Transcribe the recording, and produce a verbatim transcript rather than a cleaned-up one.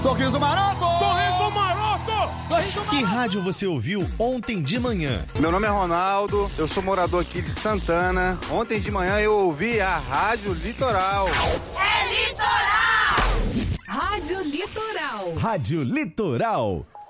Sorriso maroto! Sorriso maroto! Sorriso maroto! Que rádio você ouviu ontem de manhã? Meu nome é Ronaldo, eu sou morador aqui de Santana. Ontem de manhã eu ouvi a Rádio Litoral. É Litoral! Rádio Litoral. Rádio Litoral.